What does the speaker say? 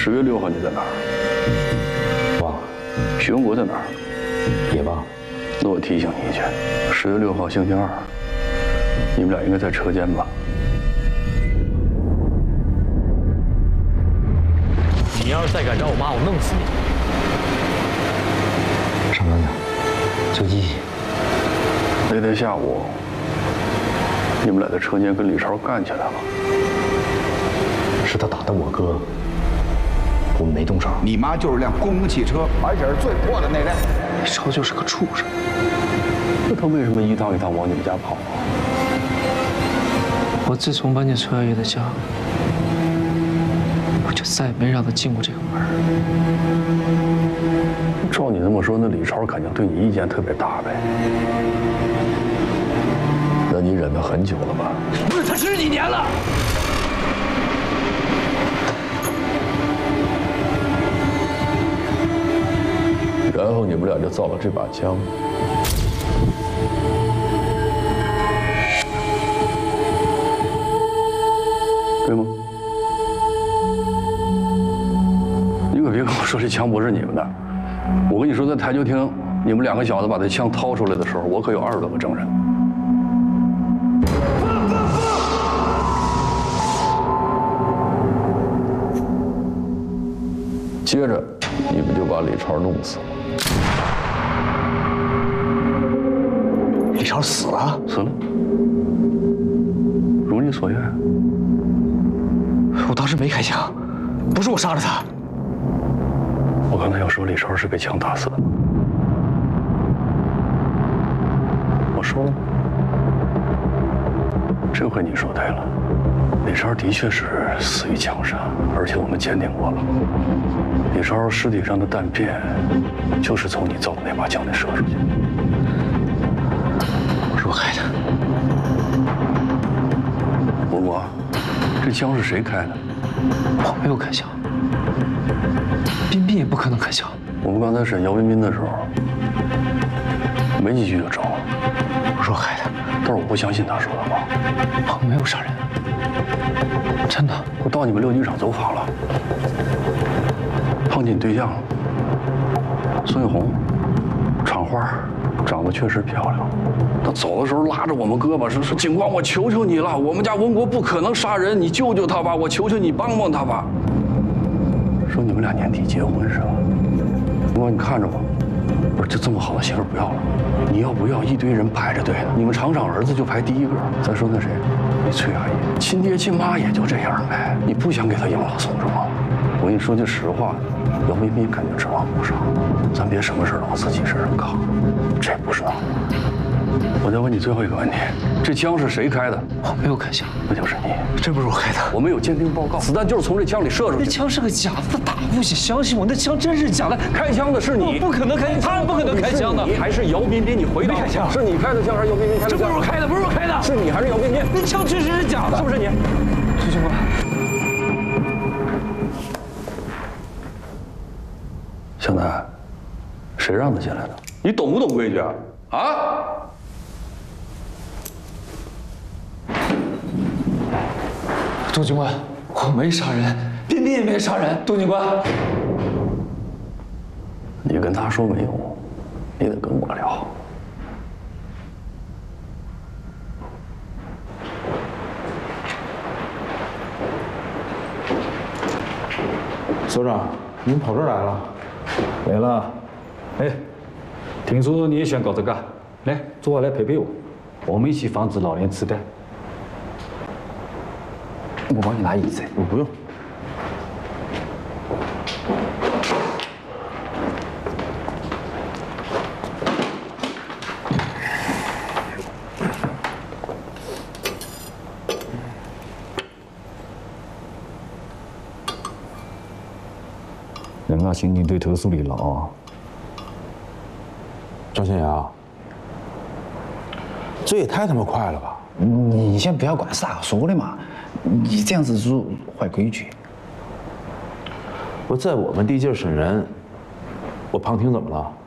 10月6号你在哪儿？ 忘了。 许文国在哪儿？ 也忘了。 那我提醒你一句，10月6号星期二，你们俩应该在车间吧？ 你要是再敢找我妈，我弄死你！上班呢，救机器。 那天下午，你们俩在车间跟李超干起来了。 是他打的我哥，我们没动手。 你妈就是辆公共汽车，而且是最破的那辆。 李超就是个畜生。 那他为什么一趟一趟往你们家跑啊？ 我自从搬进车阿姨的家，我就再也没让他进过这个门。 照你这么说，那李超肯定对你意见特别大呗？那你忍得很久了吧？ 不是，他10几年了。 然后你们俩就造了这把枪。对吗？你可别跟我说这枪不是你们的。我跟你说，在台球厅，你们2个小子把这枪掏出来的时候，我可有20多个证人。接着，你们就把李超弄死了。 李超死了？ 死了。如你所愿。 我当时没开枪，不是我杀了他。 我刚才要说李超是被枪打死的吗？我说了吗？这回你说对了，李超的确是死于枪杀，而且我们鉴定过了，李超尸体上的弹片就是从你造的那把枪里射出去。 是我开的。 文国，这枪是谁开的？ 我没有开枪，彬彬也不可能开枪。 我们刚才审姚彬彬的时候，没几句就着了。 我是我开的， 但是我不相信他说的话。 我没有杀人，真的。 我到你们6局场走访了，碰见你对象了，孙玉红，厂花，长得确实漂亮。他走的时候拉着我们胳膊说：“警官，我求求你了，我们家文国不可能杀人，你救救他吧，我求求你帮帮他吧。”说你们俩年底结婚是吧？警官，你看着我，不是就这么好的媳妇不要了，你要不要？一堆人排着队的，你们厂长儿子就排第1个。再说那谁，你崔阿姨，亲爹亲妈也就这样呗，你不想给他养老送终吗？我跟你说句实话，姚彬彬肯定指望不上，咱别什么事往自己身上扛，这不是闹。我再问你最后一个问题，这枪是谁开的？ 我没有开枪， 那就是你。 真不是我开的。 我们有鉴定报告，子弹就是从这枪里射出去。 那枪是个假的，他打不起，相信我，那枪真是假的。 开枪的是你， 我不可能开，他不可能开枪的。 你还是姚彬彬？你回答。 没开枪， 是你开的枪还是姚彬彬开的枪？ 这不是我开的，不是我开的。 是你还是姚彬彬？ 那枪确实是假的， 是不是你？ 朱警官， 小南，谁让他进来的？你懂不懂规矩啊？啊？ 杜警官，我没杀人，彬彬也没杀人。杜警官， 你跟他说没用，你得跟我聊。 所长，您跑这儿来了？ 来了。哎，听说你也想搞这个，来，坐下来陪陪我，我们一起防止老年痴呆。 我帮你拿椅子。 我不用。 人家刑警队投诉你了啊， 赵先阳，这也太他妈快了吧！ 你先不要管是咋说的嘛，你这样子做坏规矩。 我在我们地界审人，我旁听怎么了？